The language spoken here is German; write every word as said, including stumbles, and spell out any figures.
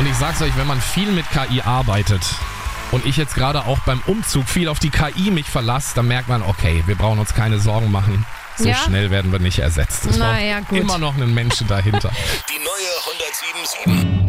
Und ich sag's euch, wenn man viel mit K I arbeitet und ich jetzt gerade auch beim Umzug viel auf die K I mich verlasse, dann merkt man, okay, wir brauchen uns keine Sorgen machen. So Ja? schnell werden wir nicht ersetzt. Es Na braucht ja, gut. immer noch einen Menschen dahinter. Die neue hundertsieben Komma sieben.